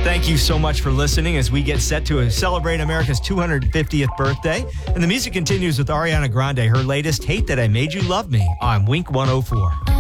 Thank you so much for listening as we get set to celebrate America's 250th birthday. And the music continues with Ariana Grande, her latest, Hate That I Made You Love Me, on Wink 104.